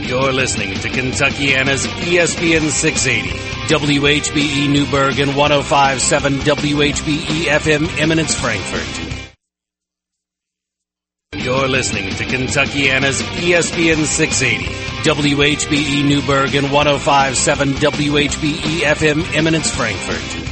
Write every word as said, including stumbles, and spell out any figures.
You're listening to Kentuckiana's E S P N six eighty, W H B E Newburgh, and one oh five point seven W H B E F M Eminence, Frankfort. You're listening to Kentuckiana's E S P N six eighty, W H B E Newburgh, and one oh five point seven W H B E F M Eminence, Frankfort.